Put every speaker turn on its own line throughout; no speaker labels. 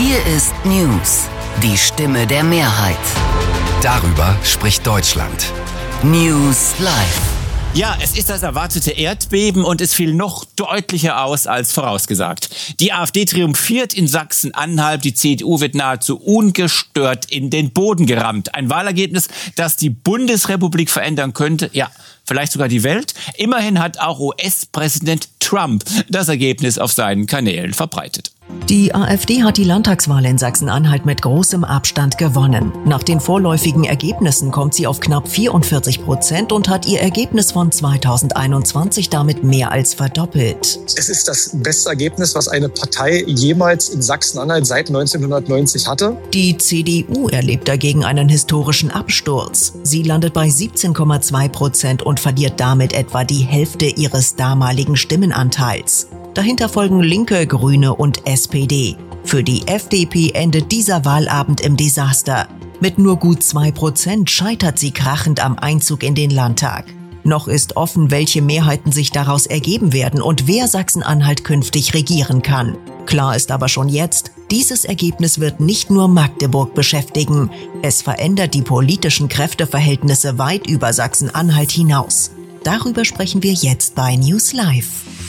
Hier ist News, die Stimme der Mehrheit.
Darüber spricht Deutschland.
News Live.
Ja, es ist das erwartete Erdbeben und es fiel noch deutlicher aus als vorausgesagt. Die AfD triumphiert in Sachsen-Anhalt, die CDU wird nahezu ungestört in den Boden gerammt. Ein Wahlergebnis, das die Bundesrepublik verändern könnte, ja, vielleicht sogar die Welt. Immerhin hat auch US-Präsident Trump das Ergebnis auf seinen Kanälen verbreitet.
Die AfD hat die Landtagswahl in Sachsen-Anhalt mit großem Abstand gewonnen. Nach den vorläufigen Ergebnissen kommt sie auf knapp 44% und hat ihr Ergebnis von 2021 damit mehr als verdoppelt.
Es ist das beste Ergebnis, was eine Partei jemals in Sachsen-Anhalt seit 1990 hatte.
Die CDU erlebt dagegen einen historischen Absturz. Sie landet bei 17,2% und verliert damit etwa die Hälfte ihres damaligen Stimmenanteils. Dahinter folgen Linke, Grüne und SPD. Für die FDP endet dieser Wahlabend im Desaster. Mit nur gut 2% scheitert sie krachend am Einzug in den Landtag. Noch ist offen, welche Mehrheiten sich daraus ergeben werden und wer Sachsen-Anhalt künftig regieren kann. Klar ist aber schon jetzt, dieses Ergebnis wird nicht nur Magdeburg beschäftigen. Es verändert die politischen Kräfteverhältnisse weit über Sachsen-Anhalt hinaus. Darüber sprechen wir jetzt bei News Live.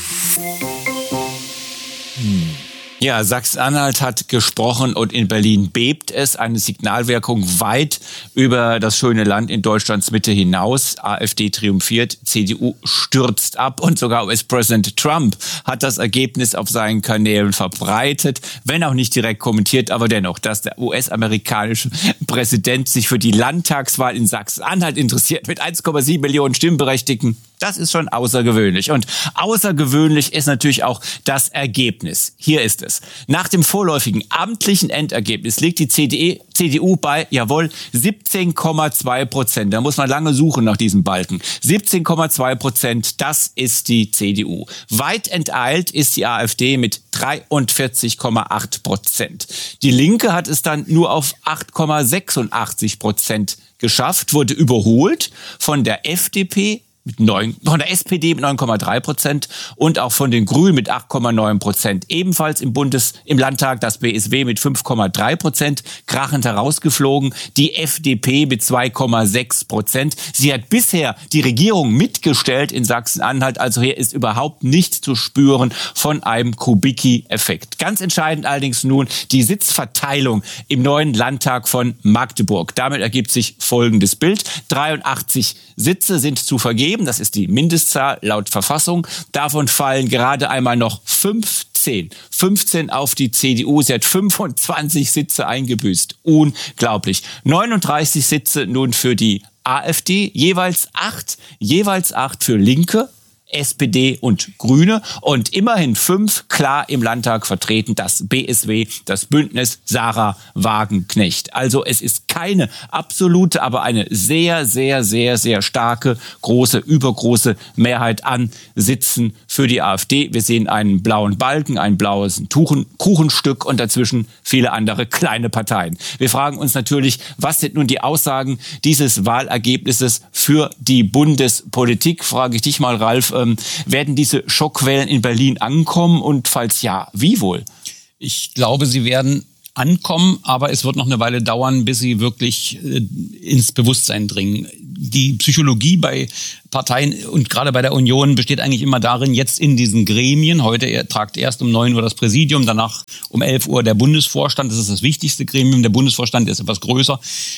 Ja, Sachsen-Anhalt hat gesprochen und in Berlin bebt es. Eine Signalwirkung weit über das schöne Land in Deutschlands Mitte hinaus. AfD triumphiert, CDU stürzt ab und sogar US-Präsident Trump hat das Ergebnis auf seinen Kanälen verbreitet. Wenn auch nicht direkt kommentiert, aber dennoch, dass der US-amerikanische Präsident sich für die Landtagswahl in Sachsen-Anhalt interessiert mit 1,7 Millionen Stimmberechtigten. Das ist schon außergewöhnlich. Und außergewöhnlich ist natürlich auch das Ergebnis. Hier ist es. Nach dem vorläufigen amtlichen Endergebnis liegt die CDU bei, 17,2%. Da muss man lange suchen nach diesem Balken. 17,2%, das ist die CDU. Weit enteilt ist die AfD mit 43,8%. Die Linke hat es dann nur auf 8,86% geschafft, wurde überholt von der FDP von der SPD mit 9,3% und auch von den Grünen mit 8,9%. Ebenfalls im Landtag das BSW mit 5,3%, krachend herausgeflogen. Die FDP mit 2,6%. Sie hat bisher die Regierung mitgestellt in Sachsen-Anhalt, also hier ist überhaupt nichts zu spüren von einem Kubicki-Effekt. Ganz entscheidend allerdings nun die Sitzverteilung im neuen Landtag von Magdeburg. Damit ergibt sich folgendes Bild. 83 Sitze sind zu vergeben. Das ist die Mindestzahl laut Verfassung. Davon fallen gerade einmal noch 15 auf die CDU. Sie hat 25 Sitze eingebüßt. Unglaublich. 39 Sitze nun für die AfD, jeweils 8 für Linke, SPD und Grüne und immerhin 5 klar im Landtag vertreten, das BSW, das Bündnis Sarah Wagenknecht. Also es ist keine absolute, aber eine sehr, sehr, sehr, sehr starke, übergroße Mehrheit an Sitzen für die AfD. Wir sehen einen blauen Balken, ein blaues Kuchenstück und dazwischen viele andere kleine Parteien. Wir fragen uns natürlich, was sind nun die Aussagen dieses Wahlergebnisses für die Bundespolitik? Frage ich dich mal, Ralf. Werden diese Schockwellen in Berlin ankommen und falls ja, wie wohl?
Ich glaube, sie werden ankommen, aber es wird noch eine Weile dauern, bis sie wirklich ins Bewusstsein dringen. Die Psychologie bei Parteien und gerade bei der Union besteht eigentlich immer darin, jetzt in diesen Gremien, heute tagt erst um 9 Uhr das Präsidium, danach um 11 Uhr der Bundesvorstand, das ist das wichtigste Gremium, der Bundesvorstand ist etwas größer,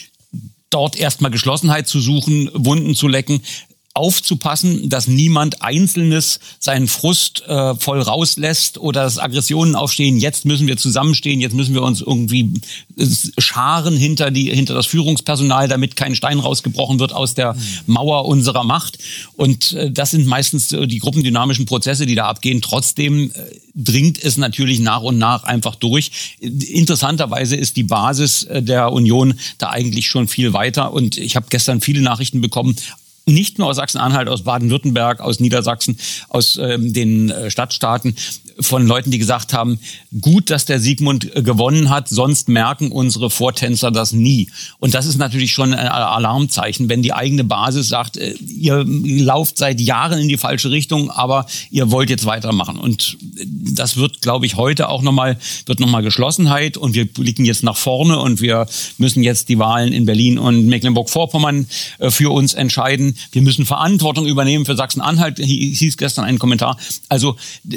dort erstmal Geschlossenheit zu suchen, Wunden zu lecken, aufzupassen, dass niemand Einzelnes seinen Frust voll rauslässt oder dass Aggressionen aufstehen. Jetzt müssen wir zusammenstehen, jetzt müssen wir uns irgendwie scharen hinter das Führungspersonal, damit kein Stein rausgebrochen wird aus der Mauer unserer Macht. Und das sind meistens die gruppendynamischen Prozesse, die da abgehen. Trotzdem dringt es natürlich nach und nach einfach durch. Interessanterweise ist die Basis der Union da eigentlich schon viel weiter. Und ich habe gestern viele Nachrichten bekommen, nicht nur aus Sachsen-Anhalt, aus Baden-Württemberg, aus Niedersachsen, aus den Stadtstaaten, von Leuten, die gesagt haben, gut, dass der Sigmund gewonnen hat, sonst merken unsere Vortänzer das nie. Und das ist natürlich schon ein Alarmzeichen, wenn die eigene Basis sagt, ihr lauft seit Jahren in die falsche Richtung, aber ihr wollt jetzt weitermachen. Und das wird, glaube ich, heute auch nochmal Geschlossenheit, und wir blicken jetzt nach vorne und wir müssen jetzt die Wahlen in Berlin und Mecklenburg-Vorpommern für uns entscheiden. Wir müssen Verantwortung übernehmen für Sachsen-Anhalt, hieß gestern ein Kommentar. Also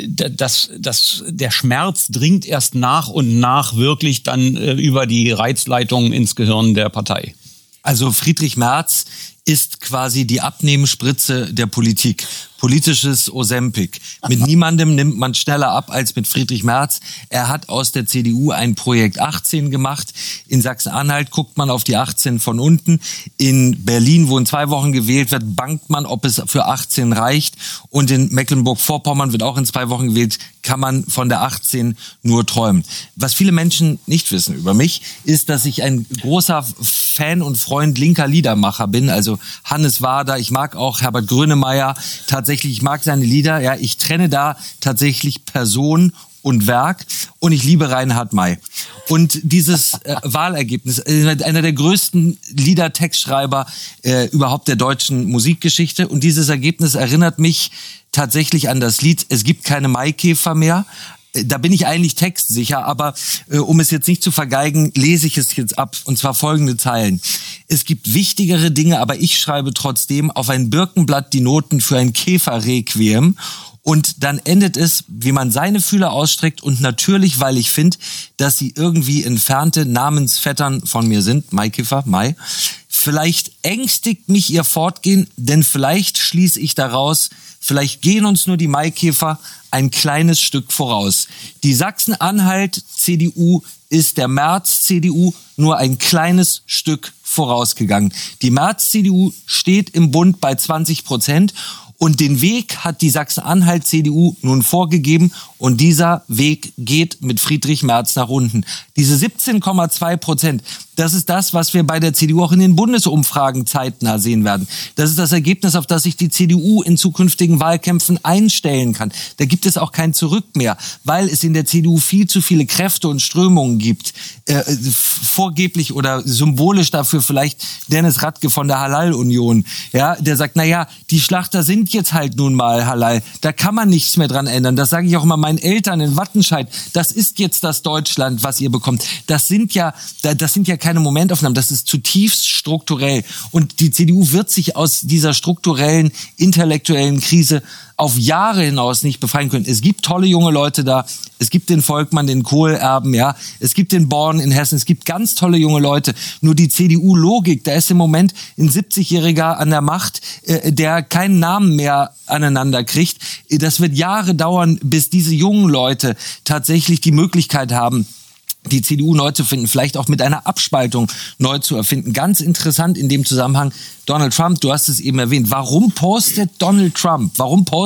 der Schmerz dringt erst nach und nach wirklich dann über die Reizleitungen ins Gehirn der Partei.
Also Friedrich Merz ist quasi die Abnehmspritze der Politik. Politisches Ozempic. Mit niemandem nimmt man schneller ab als mit Friedrich Merz. Er hat aus der CDU ein Projekt 18 gemacht. In Sachsen-Anhalt guckt man auf die 18 von unten. In Berlin, wo in 2 Wochen gewählt wird, bangt man, ob es für 18 reicht. Und in Mecklenburg-Vorpommern wird auch in 2 Wochen gewählt, kann man von der 18 nur träumen. Was viele Menschen nicht wissen über mich, ist, dass ich ein großer Fan und Freund linker Liedermacher bin. Also Hannes Wader, ich mag auch Herbert Grönemeyer. Tatsächlich, ich mag seine Lieder. Ja, ich trenne da tatsächlich Person und Werk, und ich liebe Reinhard May. Und dieses Wahlergebnis, einer der größten Liedertextschreiber überhaupt der deutschen Musikgeschichte, und dieses Ergebnis erinnert mich tatsächlich an das Lied Es gibt keine Maikäfer mehr. Da bin ich eigentlich textsicher, aber um es jetzt nicht zu vergeigen, lese ich es jetzt ab, und zwar folgende Zeilen. Es gibt wichtigere Dinge, aber ich schreibe trotzdem auf ein Birkenblatt die Noten für ein Käferrequiem. Und dann endet es, wie man seine Fühler ausstreckt, und natürlich, weil ich finde, dass sie irgendwie entfernte Namensvettern von mir sind, Maikäfer, Mai. Vielleicht ängstigt mich ihr Fortgehen, denn vielleicht schließe ich daraus, vielleicht gehen uns nur die Maikäfer ein kleines Stück voraus. Die Sachsen-Anhalt-CDU ist der Merz-CDU nur ein kleines Stück vorausgegangen. Die Merz-CDU steht im Bund bei 20%. Und den Weg hat die Sachsen-Anhalt-CDU nun vorgegeben, und dieser Weg geht mit Friedrich Merz nach unten. Diese 17,2%, das ist das, was wir bei der CDU auch in den Bundesumfragen zeitnah sehen werden. Das ist das Ergebnis, auf das sich die CDU in zukünftigen Wahlkämpfen einstellen kann. Da gibt es auch kein Zurück mehr, weil es in der CDU viel zu viele Kräfte und Strömungen gibt. Vorgeblich oder symbolisch dafür vielleicht Dennis Radke von der Halal-Union, ja, der sagt, naja, die Schlachter sind jetzt halt nun mal Halal. Da kann man nichts mehr dran ändern. Das sage ich auch immer meinen Eltern in Wattenscheid. Das ist jetzt das Deutschland, was ihr bekommt. Das sind ja keine Momentaufnahmen. Das ist zutiefst strukturell. Und die CDU wird sich aus dieser strukturellen, intellektuellen Krise auf Jahre hinaus nicht befreien können. Es gibt tolle junge Leute da. Es gibt den Volkmann, den Kohl-Erben, ja. Es gibt den Born in Hessen. Es gibt ganz tolle junge Leute. Nur die CDU-Logik, da ist im Moment ein 70-Jähriger an der Macht, der keinen Namen mehr aneinander kriegt. Das wird Jahre dauern, bis diese jungen Leute tatsächlich die Möglichkeit haben, die CDU neu zu finden, vielleicht auch mit einer Abspaltung neu zu erfinden. Ganz interessant in dem Zusammenhang, Donald Trump, du hast es eben erwähnt. Warum postet Donald Trump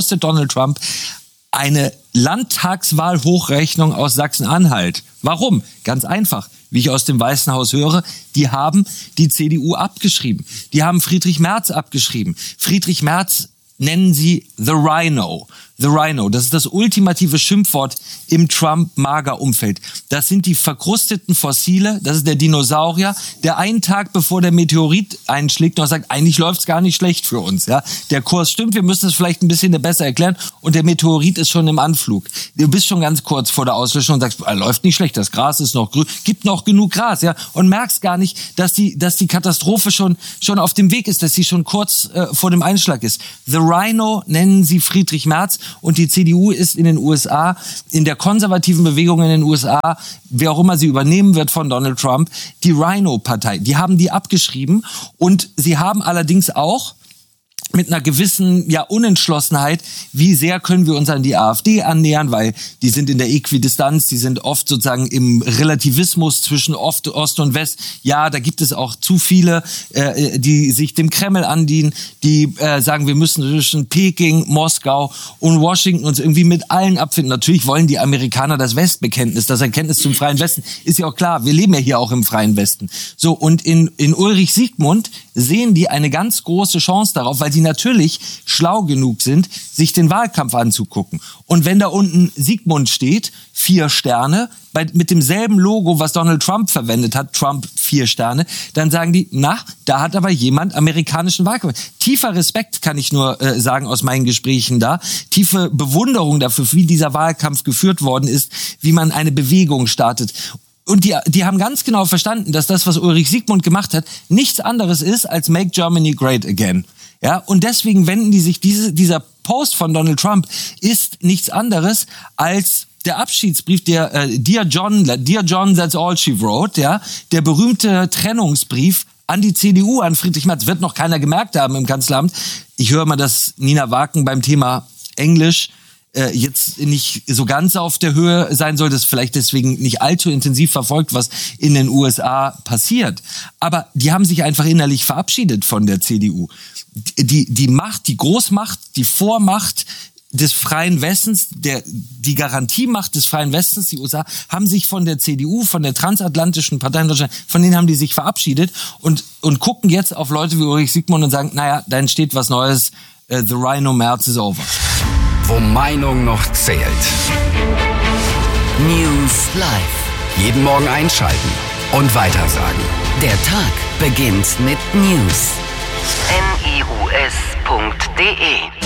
eine Landtagswahl-Hochrechnung aus Sachsen-Anhalt? Warum? Ganz einfach. Wie ich aus dem Weißen Haus höre, die haben die CDU abgeschrieben. Die haben Friedrich Merz abgeschrieben. Friedrich Merz nennen sie The Rhino. The Rhino, das ist das ultimative Schimpfwort im Trump-Mager-Umfeld. Das sind die verkrusteten Fossile, das ist der Dinosaurier, der einen Tag bevor der Meteorit einschlägt noch sagt, eigentlich läuft's gar nicht schlecht für uns. Ja, der Kurs stimmt, wir müssen es vielleicht ein bisschen besser erklären, und der Meteorit ist schon im Anflug. Du bist schon ganz kurz vor der Auslöschung und sagst, läuft nicht schlecht, das Gras ist noch grün, gibt noch genug Gras, ja, und merkst gar nicht, dass die Katastrophe schon auf dem Weg ist, dass sie schon kurz vor dem Einschlag ist. The Rhino nennen sie Friedrich Merz. Und die CDU ist in den USA, in der konservativen Bewegung in den USA, wer auch immer sie übernehmen wird von Donald Trump, die Rhino-Partei. Die haben die abgeschrieben, und sie haben allerdings auch mit einer gewissen Unentschlossenheit, wie sehr können wir uns an die AfD annähern, weil die sind in der Äquidistanz, die sind oft sozusagen im Relativismus zwischen Ost und West. Ja, da gibt es auch zu viele, die sich dem Kreml andienen, die sagen, wir müssen zwischen Peking, Moskau und Washington uns irgendwie mit allen abfinden. Natürlich wollen die Amerikaner das Westbekenntnis, das Erkenntnis zum freien Westen. Ist ja auch klar, wir leben ja hier auch im freien Westen. So, und in Ulrich Siegmund sehen die eine ganz große Chance darauf, weil sie sie natürlich schlau genug sind, sich den Wahlkampf anzugucken. Und wenn da unten Sigmund steht, 4 Sterne, mit demselben Logo, was Donald Trump verwendet hat, Trump 4 Sterne, dann sagen die, na, da hat aber jemand amerikanischen Wahlkampf. Tiefer Respekt kann ich nur sagen aus meinen Gesprächen da. Tiefe Bewunderung dafür, wie dieser Wahlkampf geführt worden ist, wie man eine Bewegung startet. Und die haben ganz genau verstanden, dass das, was Ulrich Siegmund gemacht hat, nichts anderes ist als Make Germany Great Again. Ja, und deswegen wenden die sich, dieser Post von Donald Trump ist nichts anderes als der Abschiedsbrief, der Dear John, that's all she wrote, ja, der berühmte Trennungsbrief an die CDU, an Friedrich Merz. Wird noch keiner gemerkt haben im Kanzleramt. Ich höre mal, dass Nina Waken beim Thema Englisch jetzt nicht so ganz auf der Höhe sein soll, das vielleicht deswegen nicht allzu intensiv verfolgt, was in den USA passiert. Aber die haben sich einfach innerlich verabschiedet von der CDU. Die Macht, die Großmacht, die Vormacht des freien Westens, die Garantiemacht des freien Westens, die USA, haben sich von der CDU, von der transatlantischen Partei in Deutschland, von denen haben die sich verabschiedet und gucken jetzt auf Leute wie Ulrich Siegmund und sagen, naja, da entsteht was Neues, the Rhino Merz is over.
Wo Meinung noch zählt.
News Live.
Jeden Morgen einschalten und weitersagen.
Der Tag beginnt mit News. news.de